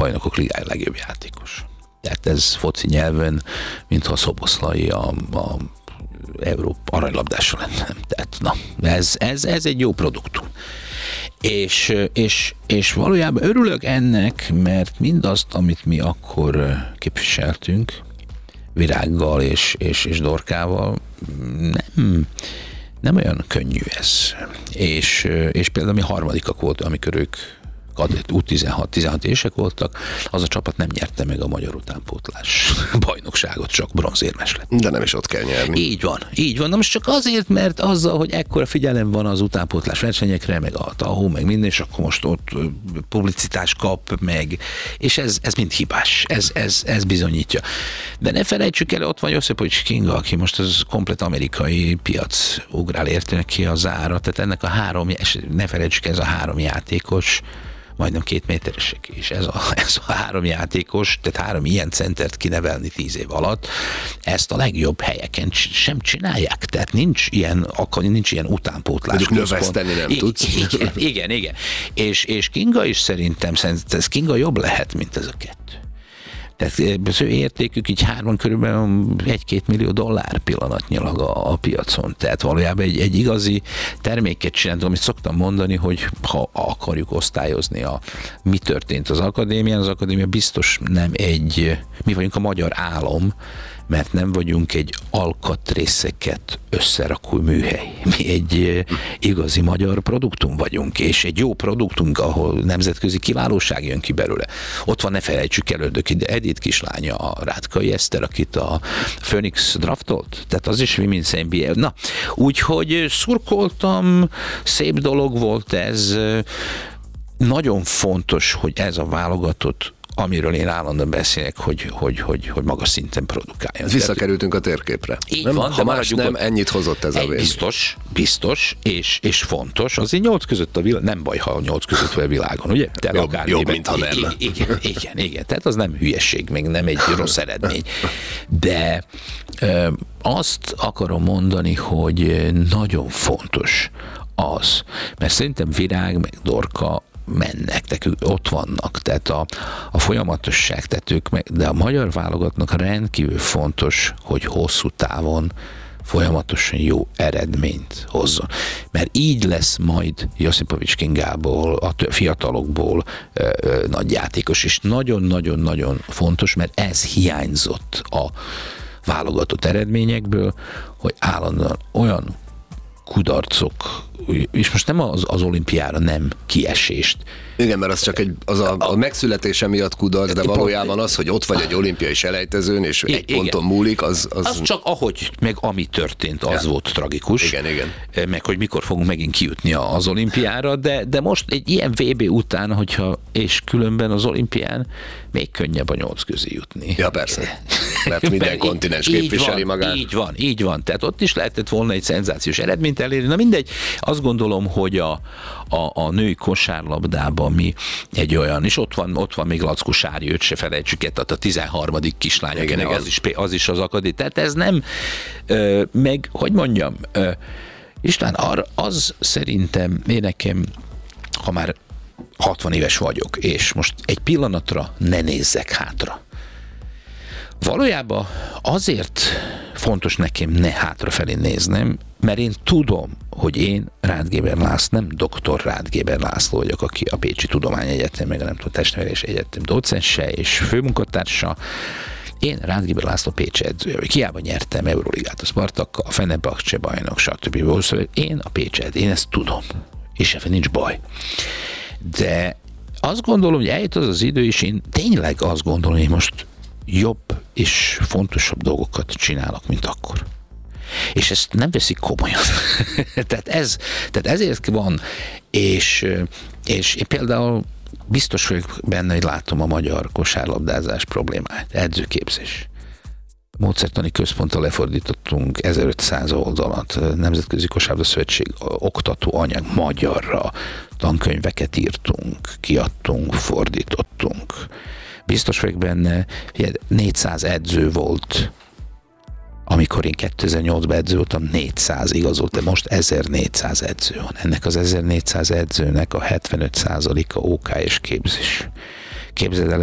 bajnokok ligája legjobb játékos. Tehát ez foci nyelven, mintha a Szoboszlai a Európa aranylabdása lenne. Tehát na, ez egy jó produktum. És valójában örülök ennek, mert mindazt, amit mi akkor képviseltünk, Virággal és Dorkával, nem olyan könnyű ez. És például mi harmadikak voltunk, amikor ők U16 évesek voltak, az a csapat nem nyerte meg a magyar utánpótlás bajnokságot, csak bronzérmes lett. De nem is ott kell nyerni. Így van. Na most csak azért, mert azzal, hogy ekkora figyelem van az utánpótlás versenyekre, meg a tahó, meg minden, és akkor most ott publicitás kap, meg, és ez mind hibás. Ez bizonyítja. De ne felejtsük el, ott van Josipovics Kinga, aki most az komplet amerikai piac ugrál érte neki az ára, tehát ennek ne felejtsük, ez a 3 játékos, majdnem 2 méteresek, és ez a 3 játékos, tehát 3 ilyen centert kinevelni 10 év alatt, ezt a legjobb helyeken sem csinálják, tehát nincs ilyen utánpótlás. Mondjuk növeszteni nem tudsz. Igen. És Kinga is szerintem ez Kinga jobb lehet, mint ez a 2. Tehát az ő értékük így 3 körülbelül $1-2 millió pillanatnyilag a piacon. Tehát valójában egy igazi terméket csinálunk, amit szoktam mondani, hogy ha akarjuk osztályozni mi történt az akadémia biztos nem mi vagyunk a magyar álom, mert nem vagyunk egy alkatrészeket összerakó műhely. Mi egy igazi magyar produktum vagyunk, és egy jó produktunk, ahol nemzetközi kiválóság jön ki belőle. Ott van, ne felejtsük el, Edith kislánya, a Rátkai Eszter, akit a Phoenix draftolt, tehát az is Women's NBA. Na, úgyhogy szurkoltam, szép dolog volt ez. Nagyon fontos, hogy ez a válogatott, amiről én állandóan beszélek, hogy magas szinten produkáljon. Visszakerültünk a térképre. Így van, ha más nem, ennyit hozott ez a vég. Biztos, és fontos. Azért 8 között a világ, nem baj, ha 8 között vagy a világon, ugye? Jobb, mint ha nem. Igen. Tehát az nem hülyeség, még nem egy rossz eredmény. De azt akarom mondani, hogy nagyon fontos az, mert szerintem Virág, meg Dorka mennek, ők ott vannak, tehát a folyamatosság, de a magyar válogatnak rendkívül fontos, hogy hosszú távon folyamatosan jó eredményt hozzon. Mert így lesz majd Josipovics Kingából, a fiatalokból nagy játékos, és nagyon-nagyon-nagyon fontos, mert ez hiányzott a válogatott eredményekből, hogy állandóan olyan kudarcok, és most nem az olimpiára nem kiesést. Igen, mert az csak a megszületése miatt kudarc, de valójában az, hogy ott vagy egy olimpiai selejtezőn, és egy ponton múlik, az csak ami történt, az volt tragikus. Igen. Meg hogy mikor fogunk megint kijutni az olimpiára, de most egy ilyen VB után, és különben az olimpián még könnyebb a 8 közé jutni. Ja, persze. Mert minden kontinens képviseli magát. Így van. Tehát ott is lehetett volna egy szenzációs eredményt elérni. Na mindegy, azt gondolom, hogy a női kosárlabdában mi egy olyan, és ott van még Lackó Sári, őt se felejtsük el, tehát a 13. kislány, igen. Az is az akadémia. Tehát ez nem, meg, hogy mondjam, István, az szerintem nekem, ha már 60 éves vagyok, és most egy pillanatra ne nézzek hátra. Valójában azért fontos nekem ne hátrafelé néznem, mert én tudom, hogy én Ráth Géber László, nem dr. Ráth Géber László vagyok, aki a Pécsi Tudományegyetem, meg nem tudom, Testnevelési Egyetem docense és főmunkatársa. Én Ráth Géber László Pécsi edzője, hiába nyertem Euróligát a Spartakkal, a Fenerbahce bajnok, stb. Én a Pécsi edző, én ezt tudom, és ebben nincs baj. De azt gondolom, hogy eljött az idő, és én tényleg azt gondolom, hogy most jobb és fontosabb dolgokat csinálok, mint akkor. És ezt nem veszik komolyan. tehát ezért van, és én például biztos vagyok benne, hogy látom a magyar kosárlabdázás problémáját. Edzőképzés. Módszertani központtal lefordítottunk 1500 oldalat, Nemzetközi Kosárlabda Szövetség oktató anyag magyarra, tankönyveket írtunk, kiadtunk, fordítottunk. Biztos vagyok benne, hogy 400 edző volt, amikor én 2008-ban edző voltam, 400 igazolt, de most 1400 edző van. Ennek az 1400 edzőnek a 75%-a OK és képzés. Képzeld el,